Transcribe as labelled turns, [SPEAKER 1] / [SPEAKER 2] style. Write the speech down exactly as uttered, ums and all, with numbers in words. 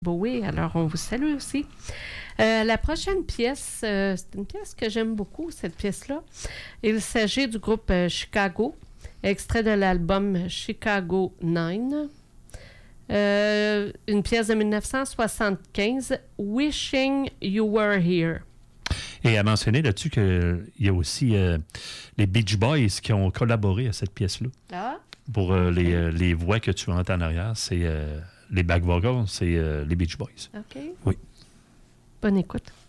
[SPEAKER 1] Bowie, alors on vous salue aussi. Euh, la prochaine pièce, euh, c'est une pièce que j'aime beaucoup, cette pièce-là. Il s'agit du groupe euh, Chicago, extrait de l'album Chicago neuf. Euh, une pièce de dix-neuf cent soixante-quinze, Wishing You Were Here.
[SPEAKER 2] Et à mentionner là-dessus qu'il y a aussi euh, les Beach Boys qui ont collaboré à cette pièce-là.
[SPEAKER 1] Ah.
[SPEAKER 2] Pour euh, les, euh, les voix que tu entends en arrière, c'est euh, les back vocals, c'est euh, les Beach Boys.
[SPEAKER 1] OK.
[SPEAKER 2] Oui.
[SPEAKER 1] Bonne écoute.